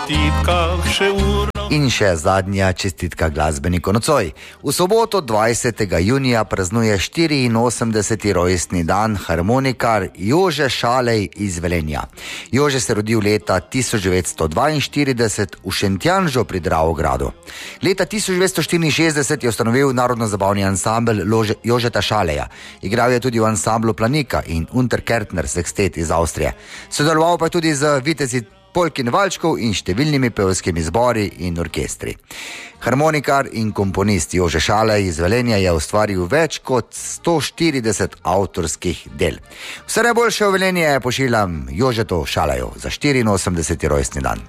In še zadnja čestitka glasbeniku nocoj. V soboto 20. junija praznuje 84. rojstni dan harmonikar Jože Šalej iz Velenja. Jože se rodil leta 1942 v Šentjanžu pri Dravogradu. Leta 1964 je ustanovil narodno-zabavni ansambel Jožeta Šaleja. Igral je tudi v ansamblu Planika in Unterkärtner Sextet iz Avstrije. Sodeloval pa tudi z vitezi Polkin valčkov in številnimi pevskimi zbori in orkestri. Harmonikar in komponist Jože Šalej iz Velenja je ustvaril več kot 140 avtorskih del. Vse najboljše v Velenje pošiljam Jožetu Šaleju za 84. rojstni dan.